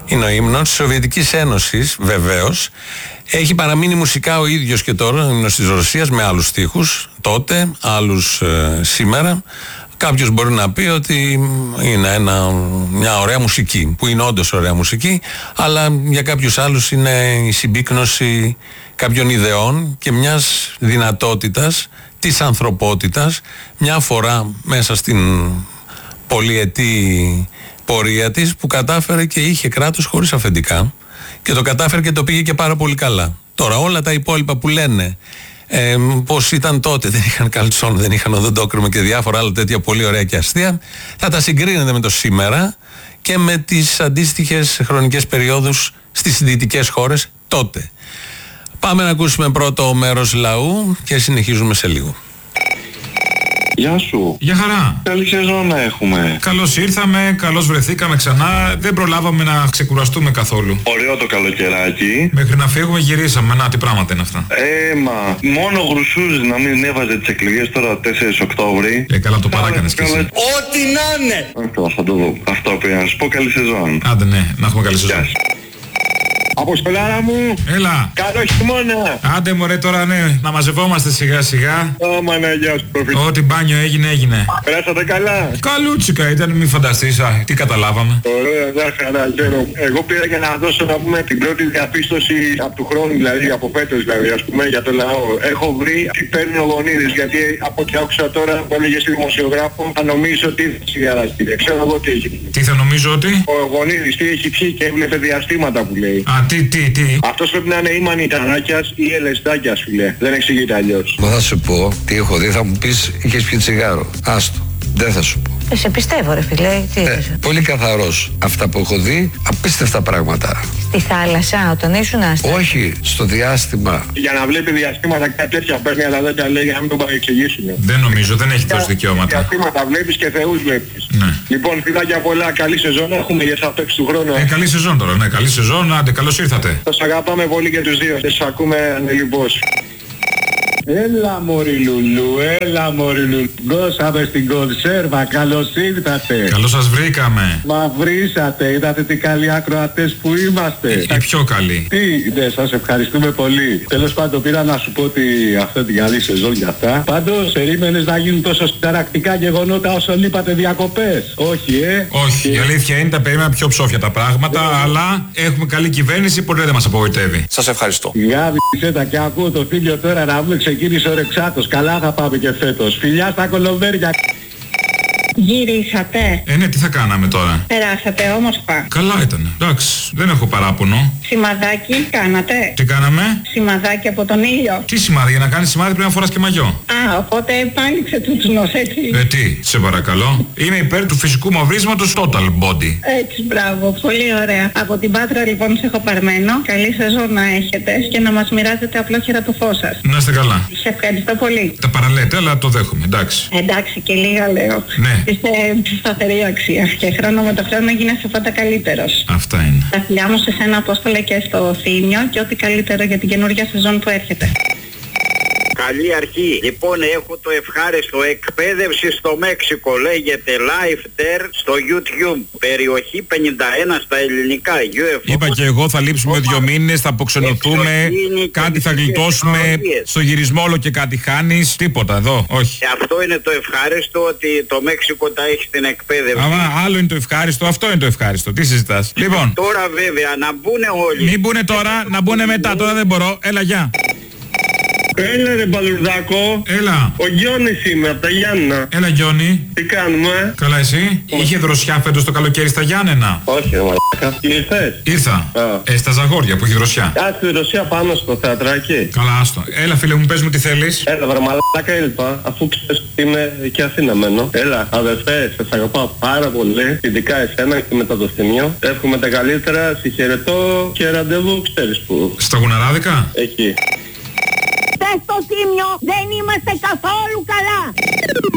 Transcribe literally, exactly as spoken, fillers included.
Είναι ο ύμνος της Σοβιετικής Ένωσης, βεβαίως. Έχει παραμείνει μουσικά ο ίδιος και τώρα, ο ύμνος της Ρωσίας, με άλλους στίχους τότε, άλλους ε, σήμερα. Κάποιος μπορεί να πει ότι είναι ένα, μια ωραία μουσική, που είναι όντως ωραία μουσική, αλλά για κάποιους άλλους είναι η συμπίκνωση κάποιων ιδεών και μιας δυνατότητας της ανθρωπότητας, μια φορά μέσα στην πολυετή πορεία της, που κατάφερε και είχε κράτος χωρίς αφεντικά και το κατάφερε και το πήγε και πάρα πολύ καλά. Τώρα όλα τα υπόλοιπα που λένε ε, πως ήταν τότε, δεν είχαν καλτσόν, δεν είχαν οδοντόκρεμα και διάφορα άλλα τέτοια πολύ ωραία και αστεία, θα τα συγκρίνετε με το σήμερα και με τις αντίστοιχες χρονικές περιόδους στις δυτικές χώρες τότε. Πάμε να ακούσουμε πρώτο μέρος λαού και συνεχίζουμε σε λίγο. Γεια σου. Γεια χαρά. Καλή σεζόν να έχουμε. Καλώς ήρθαμε, καλώς βρεθήκαμε ξανά. Δεν προλάβαμε να ξεκουραστούμε καθόλου. Ωραίο το καλοκαιράκι. Μέχρι να φύγουμε γυρίσαμε. Να, τι πράγματα είναι αυτά. Ε, μα μόνο γρουσούζ να μην έβαζε τις εκλογές τώρα τέσσερις Οκτώβρη. Ε, καλά το παράκανες κι εσύ. Ό,τι να είναι. Αυτό θα το δω. Αυτό πήγα να σου πω. Καλή σεζόν. Άντε ναι, να έχουμε καλή σεζόν. Αποστολάρα μου, έλα. καλό χειμώνα. Άντε μωρέ τώρα ναι, να μαζευόμαστε σιγά σιγά. Ω μαναγιά σου προφήτη. Ό,τι μπάνιο έγινε έγινε. Περάσατε καλά. Καλούτσικα ήταν, μη φανταστείς, α, τι καταλάβαμε. Ωραία, μια χαρά, χαίρομαι. Εγώ πήρα για να δώσω να πούμε την πρώτη διαπίστωση από του χρόνου, δηλαδή από φέτος δηλαδή, ας πούμε, για το λαό. Έχω βρει τι παίρνει ο Γονίδης, γιατί από ό,τι άκουσα τώρα που έλεγε στη δημοσιογράφο, θα νομίζω ότι σιγαραστεί. Ξέρω εγώ τι έχει. Τι θα νομίζω ότι. Ο Γονίδης τι έχει πιει και έβλεπε διαστήματα που λέει. Α, τι, τι, τι. Αυτός πρέπει να είναι ή Μανιταράκιας ή Ελεστάκιας, φίλε. Δεν εξηγείται αλλιώς. Μα θα σου πω τι έχω δει, θα μου πεις είχες πιει τσιγάρο. Άστο, δεν θα σου πω. Ε, σε πιστεύω ρε φίλε. Τι ε, πολύ καθαρός. Αυτά που έχω δει, απίστευτα πράγματα. Στη θάλασσα, όταν ήσουν άστα. Όχι, στο διάστημα. Για να βλέπει διαστήματα κάτι τέτοια παίρνει, αλλά δεν τα λέει για να μην τον παρεξηγήσουν. Δεν νομίζω, δεν έχει τόσα δικαιώματα. Διαστήματα βλέπεις και θεούς βλέπεις. Ναι. Λοιπόν, φιλάκια πολλά, καλή σεζόν έχουμε για θα παίξει του χρόνου. Ε, καλή σεζόν τώρα, ναι, καλή σεζόν, άντε, καλώς ήρθατε. Σας αγαπάμε πολύ και τους δύο και σας ακούμε ανελιμπώς. Έλα μωρή Λουλού, έλα μωρή Λουλού. Γκώσαμε στην κονσέρβα, καλώς ήρθατε. Καλώς σας βρήκαμε. Μα βρήσατε, είδατε τι καλοί ακροατές που είμαστε. Οι πιο καλοί. Τι, ναι, σας ευχαριστούμε πολύ. Τέλος πάντων πήρα να σου πω ότι αυτή την καλή σεζόν για αυτά. Πάντως περίμενες να γίνουν τόσο συνταρακτικά γεγονότα όσο είπατε διακοπές. Όχι, ε. Όχι, και... η αλήθεια είναι τα περίμενα πιο ψόφια τα πράγματα, yeah. αλλά έχουμε καλή κυβέρνηση, ποτέ δεν μας απογοητεύει. Σας ευχαριστώ. Γεια τα και ακούω το φίλιο τώρα να βγει ξεκίνησε ο Ρεξάτος. Καλά θα πάμε και φέτος. Φιλιά στα κολομβέρια. Γυρίσατε. Ε, ναι, τι θα κάναμε τώρα. Περάσατε όμορφα. Καλά ήταν. Εντάξει, δεν έχω παράπονο. Σημαδάκι κάνατε. Τι κάναμε. Σημαδάκι από τον ήλιο. Τι σημάδι, για να κάνεις σημάδι πρέπει να φοράς και μαγιό. Α, οπότε πάλι ξετούτσουνος, έτσι. Ε, τι, σε παρακαλώ. Είμαι υπέρ του φυσικού μαυρίσματος total body. Έτσι, μπράβο, πολύ ωραία. Από την Πάτρα λοιπόν σε έχω παρμένο. Καλή σεζόν να έχετε και να μας μοιράζετε απλόχερα το φως σας. Να είστε καλά. Σε ευχαριστώ πολύ. Τα παραλέτε, αλλά το δέχομαι, εντάξει. Εντάξει, και λίγα λέω. Ναι. Είστε σταθερή αξία και χρόνο με το χρόνο γίνεσαι πάντα καλύτερος. Αυτά είναι. Τα φιλιά μου σε σένα, Απόστολε, και στο Θήμιο και ό,τι καλύτερο για την καινούργια σεζόν που έρχεται. Καλή αρχή. Λοιπόν, έχω το ευχάριστο εκπαίδευση στο Μέξικο. Λέγεται Life There στο YouTube. Περιοχή πενήντα ένα στα ελληνικά. γιου εφ ο. Είπα και εγώ, θα λείψουμε δύο μήνες, θα αποξενωθούμε, κάτι θα γλιτώσουμε. Στο γυρισμό όλο και κάτι χάνεις. Τίποτα εδώ, όχι. Αυτό είναι το ευχάριστο, ότι το Μέξικο τα έχει στην εκπαίδευση. Άμα άλλο είναι το ευχάριστο, αυτό είναι το ευχάριστο. Τι συζητάς. Λοιπόν. Τώρα βέβαια να μπουνε όλοι. Μην μπουνε τώρα, να μπουνε μετά. Τώρα δεν μπορώ. Έλα, γεια. Έλα ρε Μπαλουρδάκο. Έλα. Ο Γιώνης είμαι από τα Γιάννενα. Έλα Γιώνη. Τι κάνουμε. Καλά εσύ. Όχι. Είχε δροσιά φέτος το καλοκαίρι στα Γιάννενα. Όχι ρε μαλάκα. Ήρθες. Ήρθα. Ε, στα Ζαγόρια που έχει δροσιά. Α, στη δροσιά πάνω στο θεατράκι. Καλά άστο. Έλα φίλε μου, πες μου τι θέλεις. Έλα βρε μαλάκα έλπα. Αφού ξέρεις ότι είμαι και Αθήνα μένω. Έλα αδερφέ, σας αγαπάω πάρα πολύ. Ειδικά εσένα και μετά το Θήμιο. Εύχομαι τα καλύτερα, συγχαιρετώ και ραντεβού ξέρεις που. Στα Γουναράδικα. Εκεί. Στο Θήμιο δεν είμαστε καθόλου καλά.